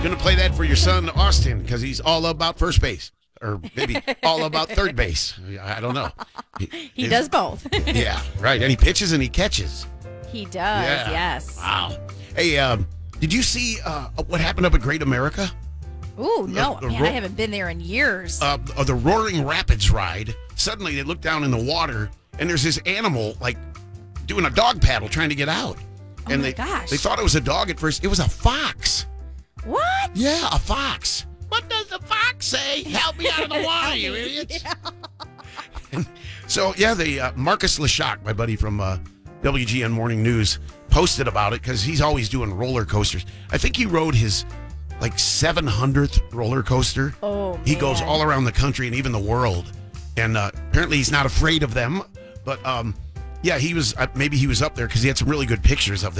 Gonna play that for your son, Austin, because he's all about first base. Or maybe all about third base. I don't know. He does both. Yeah, right. And he pitches and he catches. He does, Yeah. yes. Wow. Hey, did you see what happened up at Great America? Ooh, no. the Man, I haven't been there in years. The Roaring Rapids ride. Suddenly they look down in the water and there's this animal like doing a dog paddle trying to get out. Oh And my gosh. they thought it was a dog at first. It was a fox. What? Yeah, a fox. What does the fox say? Help me out of the water, you idiots. So, the Marcus Leshock, my buddy from WGN Morning News, posted about it because he's always doing roller coasters. I think he rode his 700th roller coaster. Oh, He goes man. all around the country and even the world. And apparently he's not afraid of them. But, he was maybe he was up there because he had some really good pictures of them.